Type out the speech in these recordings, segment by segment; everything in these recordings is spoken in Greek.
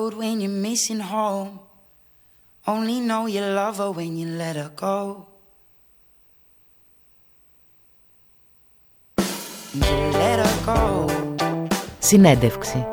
When you're missing home, only know you love her when you let her go. You let her go. Συνέντευξη.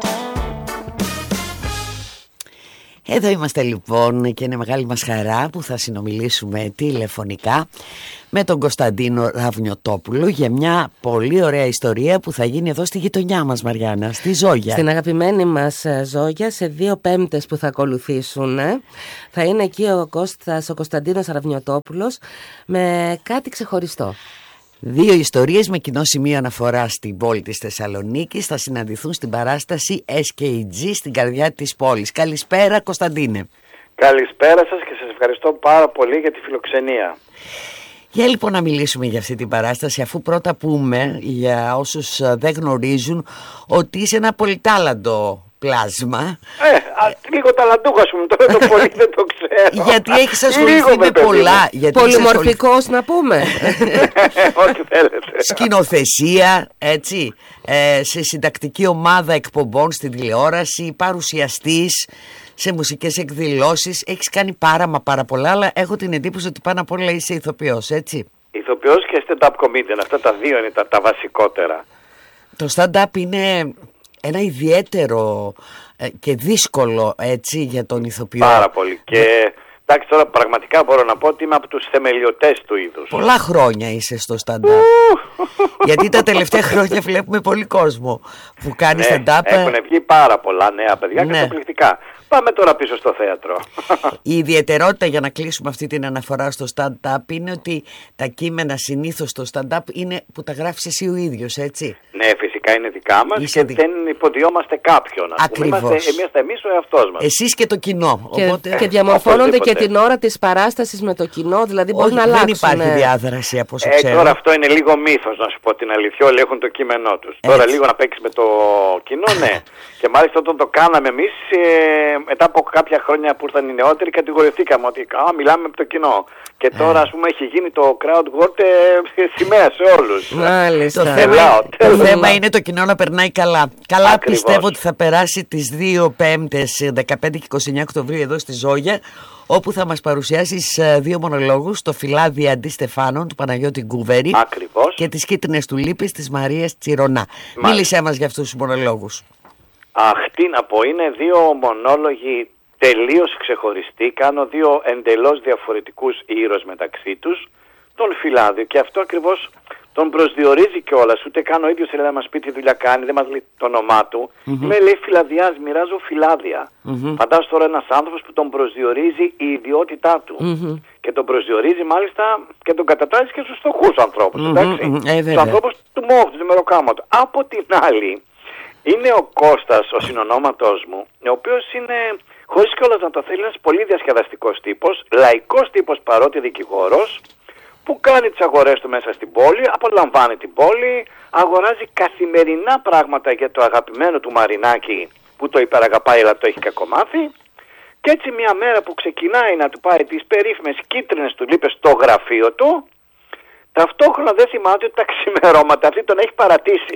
Εδώ είμαστε λοιπόν και είναι μεγάλη μας χαρά που θα συνομιλήσουμε τηλεφωνικά με τον Κωνσταντίνο Ραβνιωτόπουλο για μια πολύ ωραία ιστορία που θα γίνει εδώ στη γειτονιά μας, Μαριάννα, στη Ζόγια. Στην αγαπημένη μας Ζόγια, σε 2 Πέμπτες που θα ακολουθήσουν, θα είναι εκεί ο Κωνσταντίνος Ραβνιωτόπουλος με κάτι ξεχωριστό. 2 ιστορίες με κοινό σημείο αναφορά στην πόλη της Θεσσαλονίκης θα συναντηθούν στην παράσταση SKG στην καρδιά της πόλης. Καλησπέρα, Κωνσταντίνε. Καλησπέρα σας και σας ευχαριστώ πάρα πολύ για τη φιλοξενία. Για λοιπόν να μιλήσουμε για αυτή την παράσταση, αφού πρώτα πούμε για όσους δεν γνωρίζουν ότι είσαι ένα πολυτάλαντο πλάσμα. Λίγο ταλαντούχα σου, τώρα το πολύ δεν το ξέρω. Γιατί έχεις ασχοληθεί με πολλά. Πολυμορφικός να πούμε. Ό,τι θέλετε. Σκηνοθεσία, έτσι, σε συντακτική ομάδα εκπομπών στην τηλεόραση, παρουσιαστής σε μουσικές εκδηλώσεις. Έχεις κάνει πάρα πολλά, αλλά έχω την εντύπωση ότι πάνω απ' όλα είσαι ηθοποιός, έτσι. Ηθοποιός και stand-up comedian, αυτά τα 2 είναι τα βασικότερα. Το stand-up είναι ένα ιδιαίτερο και δύσκολο, έτσι, για τον ηθοποιό. Πάρα πολύ. Και εντάξει, τώρα πραγματικά μπορώ να πω ότι είμαι από τους θεμελιωτές του είδους. Πολλά χρόνια είσαι στο stand-up. Γιατί τα τελευταία χρόνια βλέπουμε πολύ κόσμο που κάνει stand-up. Έχουν βγει πάρα πολλά νέα παιδιά και καταπληκτικά. Πάμε τώρα πίσω στο θέατρο. Η ιδιαιτερότητα, για να κλείσουμε αυτή την αναφορά στο stand-up, είναι ότι τα κείμενα συνήθως στο stand-up είναι που τα γράφεις εσύ ο ίδιος, έτσι. Ναι, φυσικά είναι δικά μας και δεν υποδιόμαστε κάποιον. Ακριβώς. Είμαστε εμείς ο εαυτός μας. Εσείς και το κοινό. Και διαμορφώνονται και την ώρα της παράστασης με το κοινό, δηλαδή μπορεί να αλλάξουν. Δεν υπάρχει διάδραση από όσο ξέρω. Τώρα αυτό είναι λίγο μύθος, να σου πω την αλήθεια. Όλοι έχουν το κείμενό τους. Τώρα λίγο να παίξεις με το κοινό, ναι. Και μάλιστα όταν το κάναμε εμείς, μετά από κάποια χρόνια που ήρθαν οι νεότεροι, κατηγορηθήκαμε ότι μιλάμε με το κοινό. Και τώρα, ας πούμε, έχει γίνει το crowd work σημαία σε όλους. Μάλιστα. Το θέμα είναι το κοινό να περνάει καλά. Καλά, ακριβώς. Πιστεύω ότι θα περάσει τις 2 Πέμπτες, 15 και 29 Οκτωβρίου, εδώ στη Ζόγια, όπου θα μας παρουσιάσεις 2 μονολόγους, το Φυλάδι Αντί Στεφάνων του Παναγιώτη Γκούβερη. Ακριβώς. Και τις Κίτρινες Τουλίπες της Μαρίας Τσιρονά. Μίλησέ μας για αυτούς τους μονολόγους. Τι να πω, είναι 2 μονόλογοι τελείως ξεχωριστοί. Κάνω 2 εντελώς διαφορετικούς ήρωες μεταξύ τους. Τον Φυλάδιο, και αυτό ακριβώς τον προσδιορίζει κιόλας. Ούτε καν ο ίδιος θέλει να μας πει τι δουλειά κάνει, δεν μας λέει το όνομά του. Είμαι, λέει, φυλαδιάς, μοιράζω φυλάδια. Φαντάσου τώρα ένας άνθρωπος που τον προσδιορίζει η ιδιότητά του. Και τον προσδιορίζει μάλιστα και τον κατατάσσει και στους φτωχούς ανθρώπους. Στους ανθρώπους του ΜΟΒ, του μεροκάματο. Από την άλλη, είναι ο Κώστας, ο συνονόματός μου, ο οποίος είναι, χωρίς κιόλας να το θέλει, ένας πολύ διασκεδαστικός τύπος, λαϊκός τύπος παρότι δικηγόρος, που κάνει τις αγορές του μέσα στην πόλη, απολαμβάνει την πόλη, αγοράζει καθημερινά πράγματα για το αγαπημένο του Μαρινάκι, που το υπεραγαπάει αλλά το έχει κακομάθει. Και έτσι μια μέρα που ξεκινάει να του πάρει τις περίφημες κίτρινες τουλίπες στο γραφείο του, ταυτόχρονα δεν θυμάται ότι τα ξημερώματα αυτή τον έχει παρατήσει.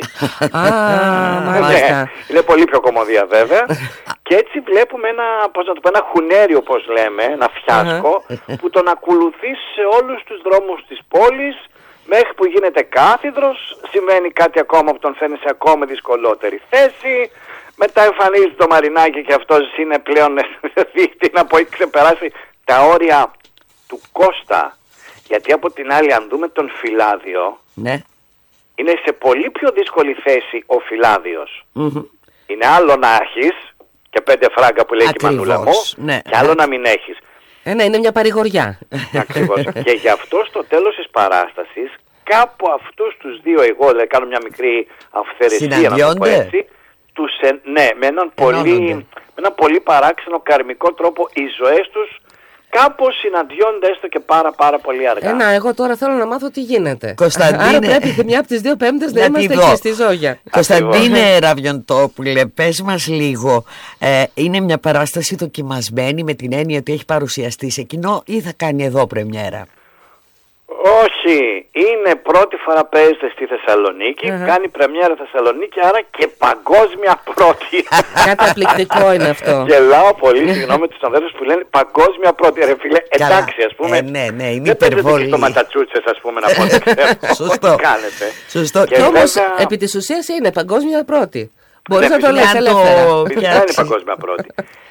Είναι πολύ πιο κομμωδία βέβαια. Και έτσι βλέπουμε ένα χουνέριο, όπως λέμε, ένα φιάσκο, που τον ακολουθεί σε όλους τους δρόμους της πόλης, μέχρι που γίνεται κάθιδρος. Συμβαίνει κάτι ακόμα που τον φέρνει σε ακόμα δυσκολότερη θέση. Μετά εμφανίζεται το Μαρινάκι και αυτός είναι πλέον, έχει ξεπεράσει τα όρια του Κώστα. Γιατί από την άλλη, αν δούμε τον Φυλάδιο, είναι σε πολύ πιο δύσκολη θέση ο Φυλάδιος. Είναι άλλο να έχεις και 5 φράγκα που λέει και η μανούλα μου, και άλλο να μην έχεις. Είναι μια παρηγοριά. Ακριβώς. Και γι' αυτό στο τέλος της παράστασης, κάπου αυτούς τους 2, εγώ κάνω μια μικρή αυθαιρεσία, να το πω έτσι, με έναν πολύ παράξενο καρμικό τρόπο οι ζωές τους κάπως συναντιόνται, έστω και πάρα πολύ αργά. Εγώ τώρα θέλω να μάθω τι γίνεται. Κωνσταντίνε, άρα πρέπει μια από τις 2 Πέμπτες να είμαστε εκεί στη Ζόγια. Κωνσταντίνε Ραβνιωτόπουλε, πες μας λίγο, είναι μια παράσταση δοκιμασμένη με την έννοια ότι έχει παρουσιαστεί σε κοινό ή θα κάνει εδώ πρεμιέρα? Όχι, είναι πρώτη φορά παίζεται στη Θεσσαλονίκη, κάνει πρεμιέρα Θεσσαλονίκη, άρα και παγκόσμια πρώτη. Καταπληκτικό είναι αυτό. Γελάω πολύ, συγγνώμη τους αδέρφους που λένε παγκόσμια πρώτη. Ρε φίλε, εντάξει, ας πούμε. Ναι, είναι δεν υπερβολή. στο Ματσατσούτσες, ας πούμε, να πω δεν ξέρω. Σωστό. Κάνετε. Σωστό. Και όμως επί της ουσίας είναι παγκόσμια πρώτη. Μπορείς Ναι, να το φυσικά λες ελεύθερα. Φυσικά είναι παγκόσμια πρώτη.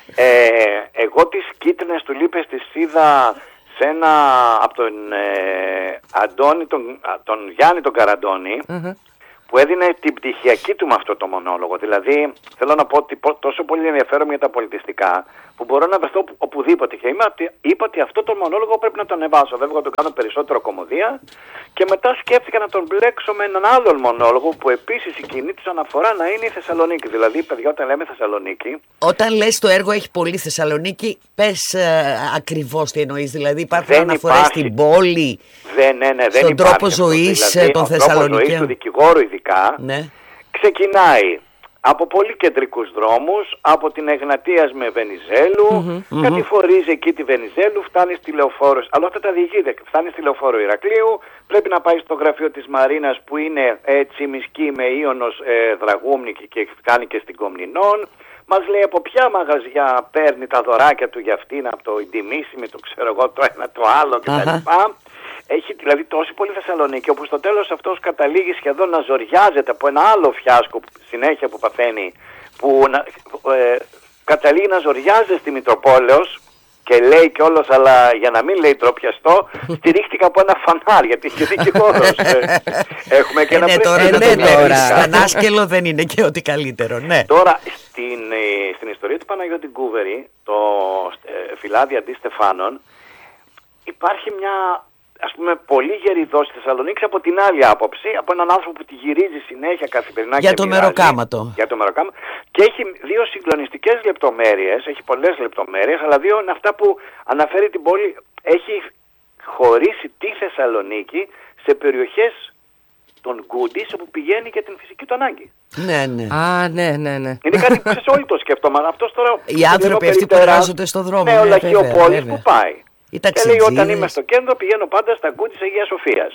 Εγώ τις κίτρινες τουλίπες τις είδα σε ένα από τον Αντώνη, τον Γιάννη τον Καραντώνη, που έδινε την πτυχιακή του με αυτό το μονόλογο. Δηλαδή, θέλω να πω ότι τόσο πολύ ενδιαφέρομαι για τα πολιτιστικά, που μπορώ να βρεθώ οπουδήποτε. Και είπα ότι αυτό το μονόλογο πρέπει να το ανεβάσω. Βέβαια, το κάνω περισσότερο κωμωδία. Και μετά σκέφτηκα να τον μπλέξω με έναν άλλον μονόλογο, που επίσης η κοινή του αναφορά να είναι η Θεσσαλονίκη. Δηλαδή, παιδιά, όταν λέμε Θεσσαλονίκη. Όταν λες το έργο έχει πολύ Θεσσαλονίκη, πες ακριβώς τι εννοείς. Δηλαδή, υπάρχουν αναφορές στην πόλη, στον τρόπο ζωής των Θεσσαλονικαίων. Ο τρόπος ζωής του δικηγόρου, ειδικά, ξεκινάει από πολύ κεντρικούς δρόμους, από την Εγνατίας με Βενιζέλου, κατηφορίζει εκεί τη Βενιζέλου, φτάνει στη Λεωφόρο, αλλά αυτά τα διηγείται, φτάνει στη Λεωφόρο Ηρακλείου, πρέπει να πάει στο γραφείο της Μαρίνας που είναι τσιμισκή με Ίωνος Δραγούμνικη και φτάνει και στην Κομνηνών. Μας λέει από ποια μαγαζιά παίρνει τα δωράκια του για αυτήν, από το Ιντιμίσιμη, το ξέρω εγώ, το ένα το άλλο κτλ. Έχει δηλαδή τόση πολύ Θεσσαλονίκη, όπου στο τέλος αυτός καταλήγει σχεδόν να ζοριάζεται από ένα άλλο φιάσκο συνέχεια που παθαίνει, που καταλήγει να ζοριάζεται στη Μητροπόλεως και λέει κιόλας, αλλά για να μην λέει τροπιαστό, στηρίχτηκα από ένα φανάρι, γιατί είχε δικηγόρος. Έχουμε και ένα Φανάσκελο δεν είναι και ό,τι καλύτερο, ναι. Τώρα, στην ιστορία του Παναγιώτη Γκούβερη, το φυλάδι αντί Στεφάνων, υπάρχει μια, ας πούμε, πολύ γερή δόση Θεσσαλονίκης από την άλλη άποψη, από έναν άνθρωπο που τη γυρίζει συνέχεια καθημερινά για το μεροκάματο. Για το μεροκάματο. Και έχει δύο συγκλονιστικές λεπτομέρειες, έχει πολλές λεπτομέρειες, αλλά δύο είναι αυτά που αναφέρει την πόλη. Έχει χωρίσει τη Θεσσαλονίκη σε περιοχές των Γκούντις, όπου πηγαίνει για την φυσική του ανάγκη. Ναι. Είναι κάτι που όλοι το σκέφτομαι. Αυτός τώρα, οι άνθρωποι αυτοί που εργάζονται στον δρόμο. Ναι, ο λαχιοπόλης που πάει. Και λέει, όταν είμαι στο κέντρο πηγαίνω πάντα στα Γκούντι της Αγίας Σοφίας.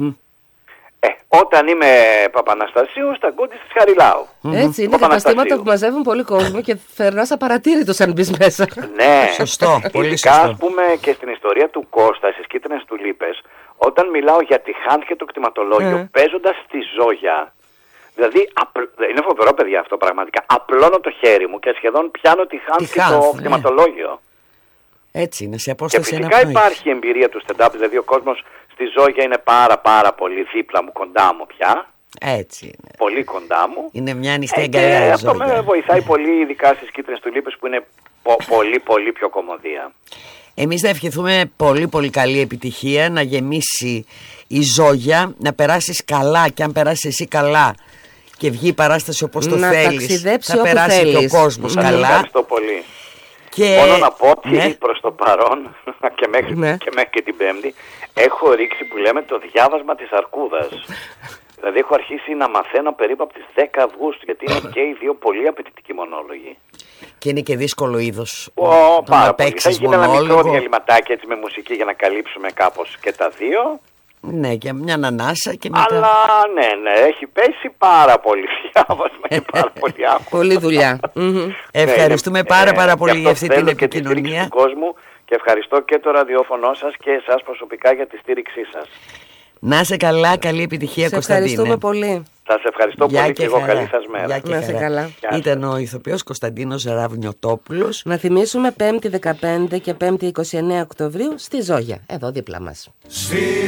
Όταν είμαι Παπαναστασίου, στα Γκούντι της Χαριλάου. Έτσι, είναι καταστήματα που μαζεύουν πολύ κόσμο και περνάς απαρατήρητος αν μπεις μέσα. Ναι, σωστό, πολύ ειδικά, σωστό. ας πούμε, και στην ιστορία του Κώστα, στις Κίτρινες Τουλίπες, όταν μιλάω για τη Χάντ και το κτηματολόγιο, παίζοντας στη Ζόγια, δηλαδή, είναι φοβερό, παιδιά, αυτό πραγματικά. Απλώνω το χέρι μου και σχεδόν πιάνω τη Χάντ και το κτηματολόγιο. Έτσι είναι, σε απόσταση. Και φυσικά υπάρχει η εμπειρία του stand-up, δηλαδή ο κόσμος στη Ζόγια είναι πάρα πολύ δίπλα μου, κοντά μου πια. Έτσι είναι. Πολύ κοντά μου. Είναι μια ανοιχτή αγκαλιά η αυτό Ζόγια. με βοηθάει πολύ, ειδικά στις Κίτρινες Τουλίπες που είναι πολύ πιο κωμωδία. Εμείς θα ευχηθούμε πολύ καλή επιτυχία, να γεμίσει η Ζόγια, να περάσεις καλά, και αν περάσεις εσύ καλά και βγει η παράσταση όπως το θέλεις, θα περάσει και ο κόσμος καλά. Ευχαριστώ πολύ. Και... Μόνο να πω ότι προς το παρόν και μέχρι και την Πέμπτη έχω ρίξει, που λέμε, το διάβασμα της Αρκούδας. Δηλαδή έχω αρχίσει να μαθαίνω περίπου από τις 10 Αυγούστου, γιατί είναι και οι δύο πολύ απαιτητικοί μονόλογοι. Και είναι και δύσκολο είδος. Πάρα πολύ. Θα γίνει ένα μικρό διαλυματάκι έτσι με μουσική για να καλύψουμε κάπως και τα δύο. Ναι, και μια ανανάσα και μετά... Αλλά ναι, έχει πέσει πάρα πολύ διάβασμα και πάρα πολύ άγχος. Πολλή δουλειά. Ευχαριστούμε πάρα πολύ για αυτή την επικοινωνία. Του κόσμου, και ευχαριστώ και το ραδιόφωνο σας και εσάς προσωπικά για τη στήριξή σας. Να είσαι καλά, καλή επιτυχία, Κωνσταντίνε. Ευχαριστούμε πολύ. Σας ευχαριστώ πολύ και εγώ, καλή σας μέρα. Να είσαι καλά. Ήταν ο ηθοποιός Κωνσταντίνος Ραβνιωτόπουλος. Να θυμίσουμε 5η 15 και 5η 29 Οκτωβρίου στη Ζόγια, εδώ δίπλα μας.